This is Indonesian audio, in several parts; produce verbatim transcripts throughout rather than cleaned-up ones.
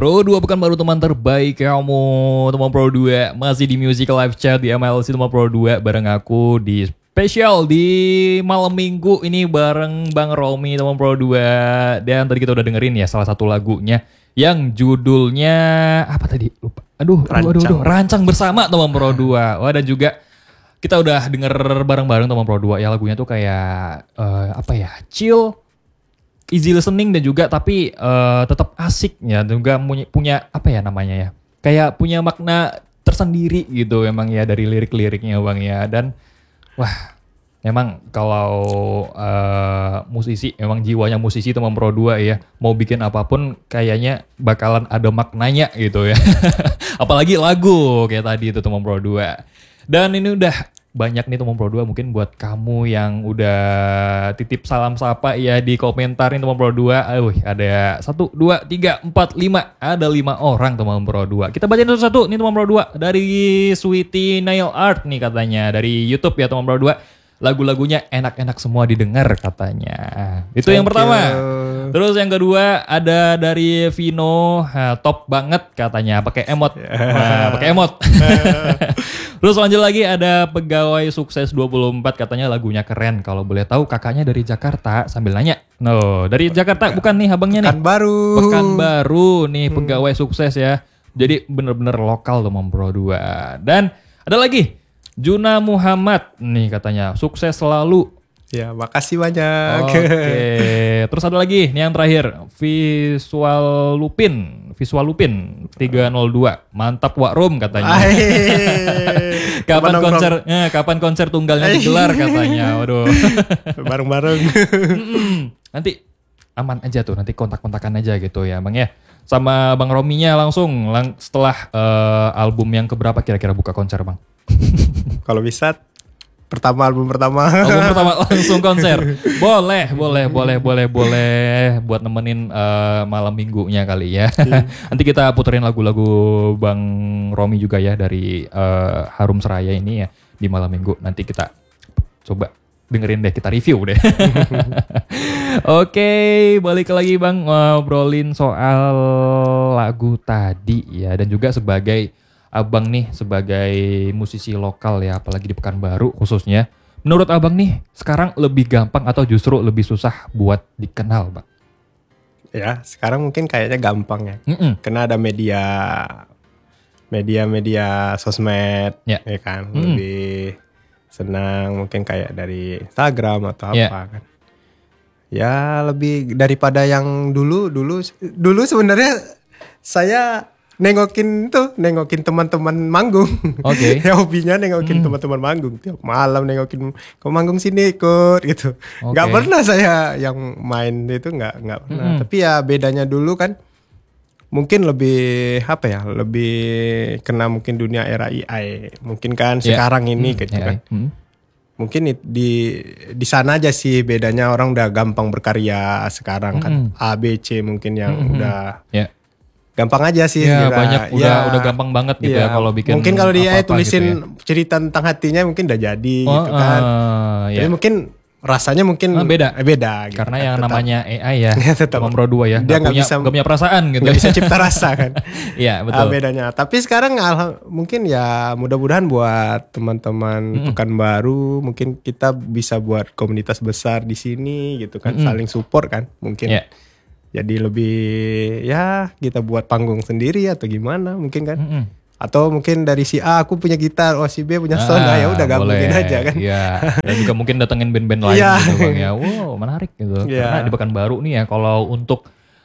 Pro dua bukan baru teman terbaik kamu, teman Pro dua masih di Music Live Chat di M L C teman Pro dua bareng aku di spesial di malam minggu ini bareng Bang Romi teman Pro dua. Dan tadi kita udah dengerin ya salah satu lagunya yang judulnya apa tadi? Lupa. Aduh, aduh, aduh, aduh, Rancang Bersama teman Pro dua. Wah, dan juga kita udah denger bareng-bareng teman Pro dua ya, lagunya tuh kayak uh, apa ya? Chill, easy listening dan juga tapi uh, tetap asik ya, dan juga punya, punya apa ya namanya ya, kayak punya makna tersendiri gitu emang ya dari lirik-liriknya Bang ya. Dan wah memang kalau uh, musisi, memang jiwanya musisi teman Pro dua ya, mau bikin apapun kayaknya bakalan ada maknanya gitu ya. Apalagi lagu kayak tadi itu teman Pro dua. Dan ini udah banyak nih teman Pro dua, mungkin buat kamu yang udah titip salam sapa ya di komentar nih teman Pro dua. Uh, ada satu, dua, tiga, empat, lima. Ada lima orang teman Pro dua. Kita bacain satu-satu nih teman Pro dua. Dari Sweetie Nail Art nih katanya. Dari YouTube ya teman Pro dua. Lagu-lagunya enak-enak semua didengar katanya. Itu Thank yang pertama. You. Terus yang kedua ada dari Vino, ha, top banget katanya, pakai emot. Nah, pakai emot. Terus lanjut lagi ada Pegawai Sukses dua puluh empat katanya lagunya keren. Kalau boleh tahu kakaknya dari Jakarta, sambil nanya. No, dari Jakarta bukan nih abangnya nih. Pekanbaru. Pekanbaru nih Pegawai Sukses ya. Jadi bener-bener lokal teman Pro dua. Dan ada lagi Juna Muhammad nih katanya sukses selalu. Ya, makasih banyak. Oke. Terus ada lagi nih yang terakhir, Visual Lupin, Visual Lupin tiga nol dua. Mantap Wak Rum katanya. Kapan konser eh, kapan konser tunggalnya digelar katanya. Waduh. Bareng-bareng. Nanti aman aja tuh, nanti kontak-kontakan aja gitu ya, Bang ya. Sama Bang Rominya langsung lang- setelah uh, album yang keberapa kira-kira buka konser, Bang? Kalau bisa pertama album pertama. Album pertama langsung konser. Boleh, boleh, boleh, boleh, boleh buat nemenin uh, malam minggunya kali ya. Hmm. Nanti kita puterin lagu-lagu Bang Romi juga ya dari uh, Harum Seraya ini ya di malam minggu. Nanti kita coba dengerin deh, kita review deh. Oke, balik lagi Bang ngobrolin soal lagu tadi ya, dan juga sebagai Abang nih sebagai musisi lokal ya, apalagi di Pekanbaru khususnya. Menurut Abang nih sekarang lebih gampang atau justru lebih susah buat dikenal, Bang? Ya, sekarang mungkin kayaknya gampang ya. Mm-mm. Karena ada media media-media sosmed ya, ya kan. Mm-mm. Lebih senang mungkin kayak dari Instagram atau apa yeah. kan. Ya, lebih daripada yang dulu dulu dulu sebenarnya saya nengokin tuh, nengokin teman-teman manggung. Oke. Okay. Ya hobinya nengokin hmm. teman-teman manggung. Tiap malam nengokin, kau manggung sini ikut gitu. Okay. Gak pernah saya yang main itu, gak, gak pernah. Hmm. Tapi ya bedanya dulu kan, mungkin lebih apa ya, lebih kena mungkin dunia era A I. Mungkin kan yeah. sekarang ini hmm. gitu yeah. kan. Hmm. Mungkin di di sana aja sih bedanya, orang udah gampang berkarya sekarang hmm. kan. A, B, C mungkin yang hmm. udah... Yeah. Gampang aja sih. Ya kira. Banyak udah ya, udah gampang banget gitu ya, ya kalau bikin. Mungkin kalau dia tulisin gitu ya. Cerita tentang hatinya mungkin udah jadi oh, gitu kan. Uh, Jadi ya. Mungkin rasanya mungkin uh, beda. Eh, beda. Gitu karena kan, yang tetap. Namanya A I ya. Tetap. Pro dua ya. Dia nggak bisa, gak punya perasaan gitu. Nggak bisa cipta rasa kan. Iya betul. Uh, bedanya. Tapi sekarang mungkin ya mudah-mudahan buat teman-teman mm-hmm. Pekanbaru, mungkin kita bisa buat komunitas besar di sini gitu kan, mm-hmm. saling support kan mungkin. Yeah. Jadi lebih ya kita buat panggung sendiri atau gimana mungkin kan. Mm-hmm. Atau mungkin dari si A aku punya gitar, oh si B punya sound, ah, ya udah gabungin aja kan. Iya. Dan juga mungkin datengin band-band lain yeah. gitu Bang ya. Wow, menarik gitu. Yeah. Karena di Pekanbaru nih ya kalau untuk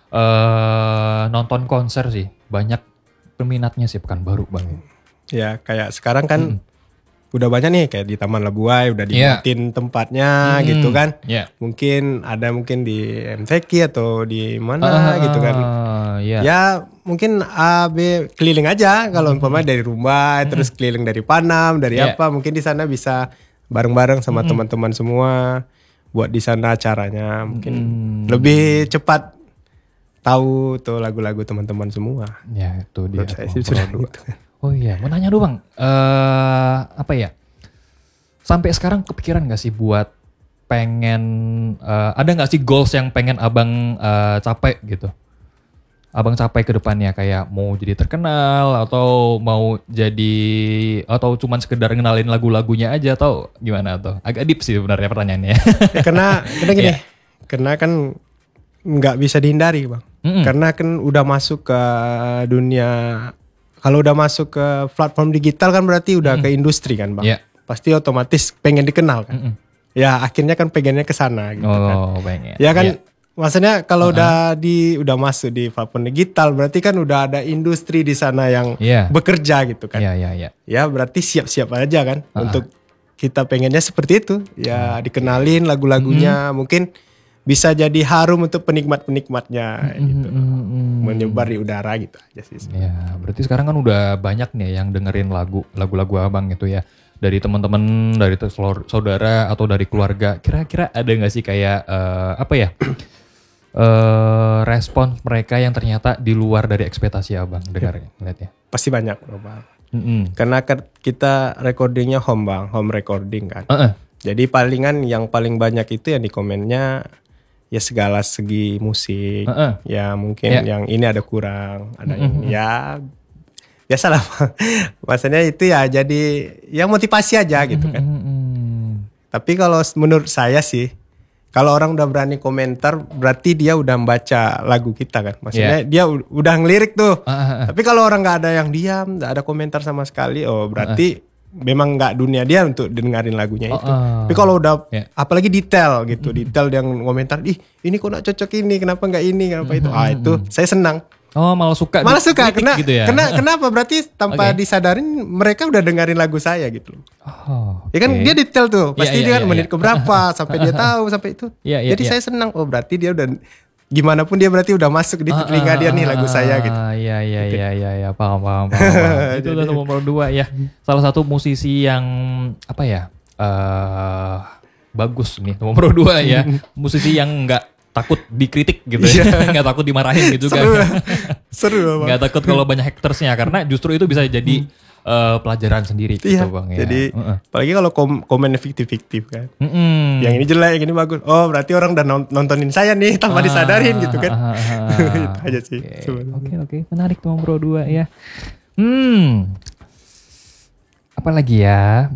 uh, nonton konser sih banyak peminatnya sih Pekanbaru Bang. Ya kayak sekarang kan mm. udah banyak nih kayak di Taman Labuai udah dibuatin yeah. tempatnya hmm, gitu kan. Yeah. Mungkin ada mungkin di M T Q atau di mana uh, gitu kan. Yeah. Ya mungkin A B keliling aja kalau umpamanya dari rumah hmm. terus keliling dari Panam, dari yeah. apa mungkin di sana bisa bareng-bareng sama hmm. teman-teman semua buat di sana acaranya. Mungkin hmm. lebih cepat tahu tuh lagu-lagu teman-teman semua. Ya itu dia. Saya sih sudah gitu. Oh iya, mau nanya dulu Bang, uh, apa ya, sampai sekarang kepikiran gak sih buat pengen, uh, ada gak sih goals yang pengen Abang uh, capai gitu? abang capai ke depannya? Kayak mau jadi terkenal atau mau jadi atau cuman sekedar ngenalin lagu-lagunya aja atau gimana tuh? Agak deep sih sebenarnya pertanyaannya. Ya, karena karena gini, yeah. karena kan nggak bisa dihindari bang. Mm-mm. Karena kan udah masuk ke dunia, kalau udah masuk ke platform digital kan berarti udah Mm-mm. ke industri kan bang. Yeah. Pasti otomatis pengen dikenal kan. Mm-mm. Ya akhirnya kan pengennya ke sana gitu oh, kan. pengen. Ya kan. Yeah. Maksudnya kalau uh-huh. udah di udah masuk di platform digital berarti kan udah ada industri di sana yang yeah. bekerja gitu kan. Iya yeah, iya yeah, iya. Yeah. Ya berarti siap-siap aja kan uh-huh. untuk kita pengennya seperti itu. Ya okay. dikenalin lagu-lagunya, mm-hmm. mungkin bisa jadi harum untuk penikmat-penikmatnya mm-hmm. gitu. Mm-hmm. Menyebar di udara gitu aja sih. Ya, yeah, berarti sekarang kan udah banyak nih yang dengerin lagu lagu-lagu abang gitu ya. Dari teman-teman, dari saudara atau dari keluarga. Kira-kira ada nggak sih kayak uh, apa ya? Uh, respons mereka yang ternyata di luar dari ekspektasi abang dengar ya, lihatnya. Pasti banyak bang. Mm-hmm. Karena kita recordingnya home bang, home recording kan. Uh-uh. Jadi palingan yang paling banyak itu yang di komennya ya segala segi musik. Uh-uh. Ya mungkin yeah. yang ini ada kurang, ada mm-hmm. yang ya biasalah bang. Maksudnya itu ya jadi yang motivasi aja gitu kan. Mm-hmm. Tapi kalau menurut saya sih, kalau orang udah berani komentar, berarti dia udah membaca lagu kita kan. Maksudnya yeah. dia udah ngelirik tuh. Uh, uh, uh. Tapi kalau orang gak ada yang diam, gak ada komentar sama sekali, oh berarti uh, uh. memang gak dunia dia untuk dengerin lagunya uh, itu. Uh. Tapi kalau udah, yeah. apalagi detail gitu, detail yang komentar, ih ini kok gak cocok ini, kenapa gak ini, kenapa itu. Ah itu saya senang. Oh malah suka. Malah suka, kena, gitu ya? kena, kenapa berarti tanpa okay. disadarin mereka udah dengerin lagu saya gitu. Oh, okay. Ya kan dia detail tuh, pasti yeah, yeah, dia kan yeah, menit yeah. keberapa sampai dia tahu sampai itu. Yeah, yeah, Jadi yeah. saya senang, oh berarti dia udah gimana pun dia berarti udah masuk di telinga uh, uh, dia nih lagu uh, saya gitu. Iya iya iya iya ya, paham paham paham. paham. Itu udah nomor dua ya. Salah satu musisi yang apa ya uh, bagus nih nomor dua ya. Musisi yang enggak takut dikritik gitu ya, nggak takut dimarahin gitu kan. Seru banget. Nggak takut kalau banyak hatersnya karena justru itu bisa jadi uh, pelajaran sendiri gitu iya, bang ya. Jadi uh-uh. apalagi kalau kom- komennya fiktif-fiktif kan. Mm-mm. Yang ini jelek, yang ini bagus. Oh berarti orang udah nontonin saya nih tanpa ah, disadarin gitu kan. Ah, ah, ah, itu aja sih. Oke okay. oke okay, okay. Menarik tuh Bro dua ya. Hmm. Apa lagi ya?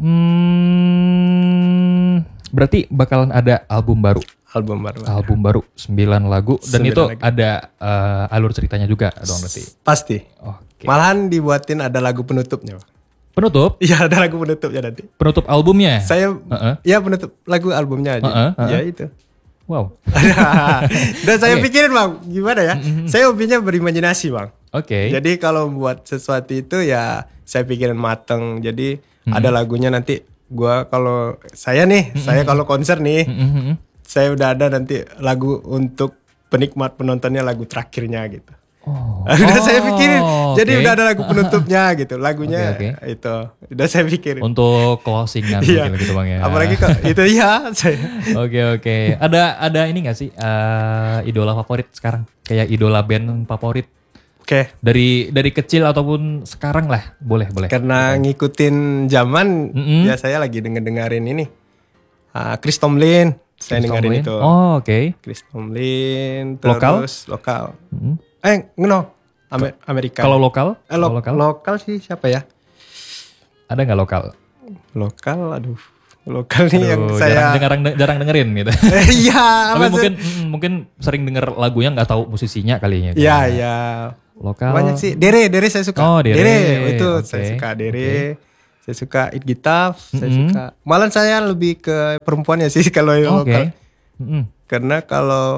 Hmm. Berarti bakalan ada album baru. Album baru. Album baru sembilan lagu dan sembilan itu lagu. Ada uh, alur ceritanya juga dong berarti. Pasti. Okay. Malahan dibuatin ada lagu penutupnya. Penutup? Iya ada lagu penutupnya nanti. Penutup albumnya? Saya uh-uh. ya penutup lagu albumnya aja. Uh-uh, uh-uh. Ya itu. Wow. Dan saya okay. pikirin bang, gimana ya? Mm-hmm. Saya hobinya berimajinasi bang. Oke. Okay. Jadi kalau buat sesuatu itu ya saya pikirin mateng. Jadi mm-hmm. ada lagunya nanti gua kalau saya nih, mm-hmm. saya kalau konser nih. Mm-hmm. Saya udah ada nanti lagu untuk penikmat penontonnya lagu terakhirnya gitu. Oh. Udah oh, saya pikirin. Jadi okay. udah ada lagu penutupnya gitu. Lagunya okay, okay. itu. Udah saya pikirin. Untuk closingan mungkin gitu bang ya. Apalagi kalau itu ya saya. Oke oke. Ada ada ini gak sih uh, idola favorit sekarang? Kayak idola band favorit. Oke. Okay. Dari dari kecil ataupun sekarang lah. Boleh boleh. Karena okay. ngikutin zaman mm-hmm. ya saya lagi denger-dengerin ini. Uh, Chris Tomlin. Saya Chris dengerin Tomlin. itu. Oh, oke. Okay. Chris Tomlin, lokal? Terus lokal. Mm-hmm. Eh, no. Amer- Amerika. Kalau lokal? Eh, lo- lokal? Lokal sih siapa ya? Ada nggak lokal? Lokal, aduh. Lokal nih aduh, yang saya jarang, jarang, jarang dengerin gitu. Iya. Tapi mungkin mungkin sering denger lagunya nggak tahu musisinya kalinya. Iya, iya. Lokal. Banyak sih. Dere, Dere saya suka. Oh, Dere. Dere itu okay. saya suka Dere. Okay. Saya suka It Gitaf, mm-hmm. saya suka. Malah saya lebih ke perempuannya sih kalau yang okay. lokal. Mm-hmm. Karena kalau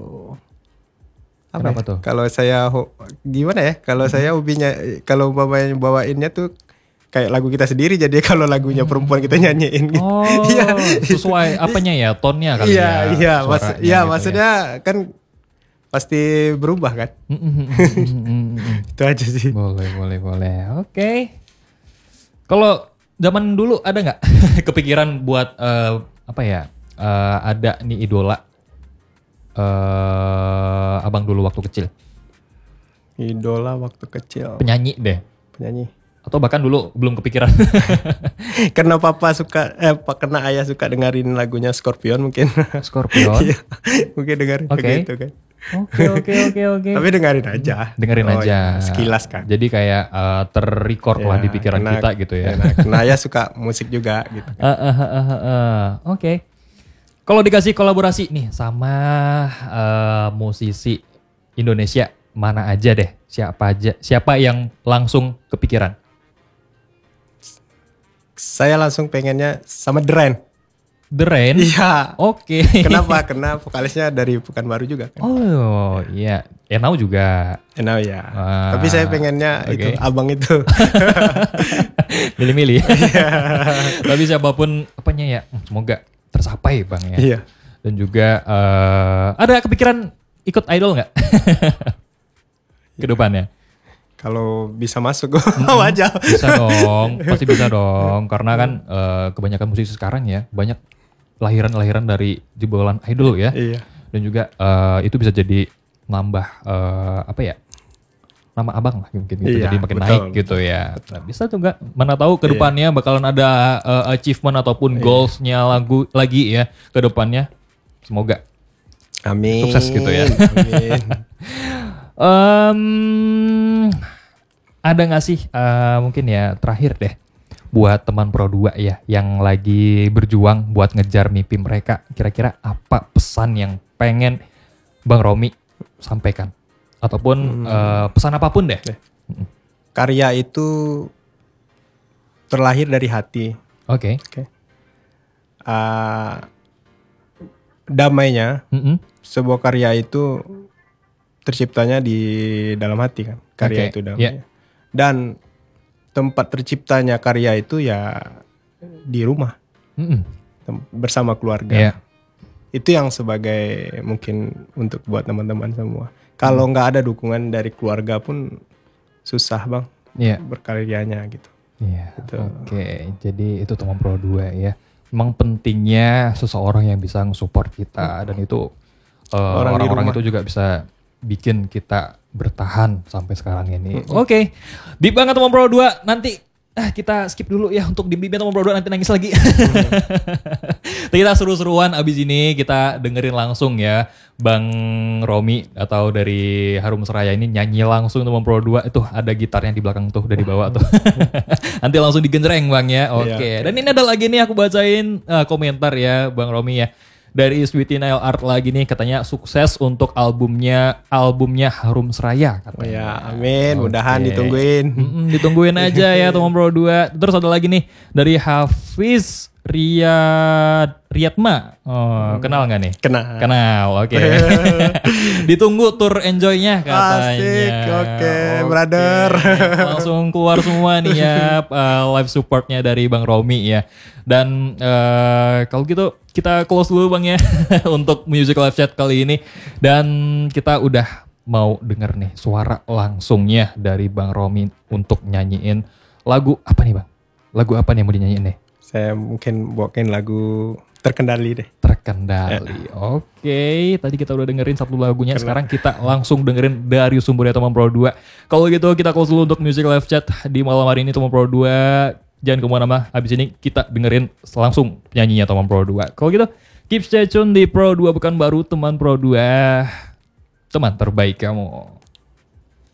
apa ya? Tuh? Kalau saya gimana ya? Kalau mm-hmm. saya hobinya kalau bawain bawainnya tuh kayak lagu kita sendiri. Jadi kalau lagunya perempuan kita nyanyiin gitu. Oh, ya. Sesuai apanya ya? Tonnya kali ya. Iya, iya, mas, ya, gitu maksudnya ya. Kan pasti berubah kan. Itu aja sih. Boleh, boleh, boleh. Oke. Okay. Kalau zaman dulu ada nggak kepikiran buat uh, apa ya uh, ada nih idola uh, abang dulu waktu kecil? Idola waktu kecil. Penyanyi deh. Penyanyi. Atau bahkan dulu belum kepikiran. Karena papa suka, eh karena ayah suka dengerin lagunya Scorpion mungkin. Scorpion. Mungkin dengerin okay. gitu kan. Oke oke oke oke. Tapi dengerin aja. Dengerin oh, aja. Ya, sekilas kan. Jadi kayak uh, terrecord ya, lah di pikiran kena, kita gitu ya. Karena ya suka musik juga gitu. Kan. Uh, uh, uh, uh, uh. Oke. Okay. Kalau dikasih kolaborasi nih sama uh, musisi Indonesia mana aja deh? Siapa aja? Siapa yang langsung kepikiran? Saya langsung pengennya sama Dren. Dren? Iya. Oke. Okay. Kenapa? Karena vokalisnya dari Pekanbaru juga kan. Oh iya. Enau juga. Enau ya. Ah, tapi saya pengennya okay. itu abang itu. Milih-milih. Tapi siapapun apanya ya, semoga tercapai bang ya. Iya. Dan juga uh, ada kepikiran ikut idol nggak? Ke depannya. Kalau bisa masuk gue mau aja. Bisa dong, pasti bisa dong. Karena kan uh, kebanyakan musisi sekarang ya banyak lahiran-lahiran dari jebolan idol ya. Iya. Dan juga uh, itu bisa jadi nambah uh, apa ya? Nama abang lah mungkin gitu. Iya, jadi makin betul, naik betul, gitu ya. Betul. Nah, bisa juga mana tahu ke depannya iya. bakalan ada uh, achievement ataupun iya. goalsnya lagu lagi ya ke depannya. Semoga. Amin. Sukses gitu ya. Amin. um, ada gak sih uh, mungkin ya terakhir deh buat teman Pro dua ya yang lagi berjuang buat ngejar mimpi mereka, kira-kira apa pesan yang pengen Bang Romy sampaikan ataupun hmm. uh, pesan apapun deh. Karya itu terlahir dari hati. Oke. Okay. Okay. Uh, damainya mm-hmm. sebuah karya itu terciptanya di dalam hati kan, karya okay. itu damai. Yeah. Dan tempat terciptanya karya itu ya di rumah mm-hmm. bersama keluarga. Yeah. Itu yang sebagai mungkin untuk buat teman-teman semua. Kalau nggak mm. ada dukungan dari keluarga pun susah bang yeah. berkaryanya gitu. Iya. Yeah. Gitu. Oke, okay. Jadi itu teman Pro dua ya. Memang pentingnya seseorang yang bisa nge-support kita dan itu uh, Orang orang-orang itu juga bisa bikin kita bertahan sampai sekarang ini. Mm-hmm. Oke, okay. Deep banget teman Pro dua. Nanti ah, kita skip dulu ya untuk deep-deepnya teman Pro dua, nanti nangis lagi. Mm-hmm. Kita seru-seruan abis ini kita dengerin langsung ya Bang Romy atau dari Harum Seraya ini nyanyi langsung teman Pro dua. Itu ada gitarnya di belakang tuh, udah dibawa tuh. Nanti langsung digenjreng Bang ya. Oke. Okay. Yeah. Dan ini ada lagi nih aku bacain uh, komentar ya Bang Romy ya. Dari Sweetie Nail Art lagi nih katanya sukses untuk albumnya albumnya Harum Seraya katanya. Oh ya, amin. Okay. Mudahan ditungguin. Mm-mm, ditungguin aja ya teman Pro dua. Terus ada lagi nih dari Hafiz Riyad Riyadma. Oh, hmm. Kenal nggak nih? Kenal. Kenal. Oke. Okay. Ditunggu tour enjoy-nya katanya. Asik. Oke, okay, okay. Brother. Langsung keluar semua nih ya uh, live support-nya dari Bang Romy ya. Dan uh, kalau gitu kita close dulu Bang ya untuk Music Live Chat kali ini. Dan kita udah mau denger nih suara langsungnya dari Bang Romy untuk nyanyiin lagu apa nih Bang? Lagu apa nih yang mau dinyanyiin nih? Saya mungkin bawain lagu Terkendali deh. Terkendali. Ya. Oke, okay. Tadi kita udah dengerin satu lagunya. Kena. Sekarang kita langsung dengerin dari sumbernya teman Pro dua. Kalau gitu kita close dulu untuk Music Live Chat di malam hari ini teman Pro dua. Jangan kemana-mana. Habis ini kita dengerin langsung penyanyinya teman Pro dua. Kalau gitu keep stay tune di Pro dua Pekanbaru teman Pro dua. Teman terbaik kamu.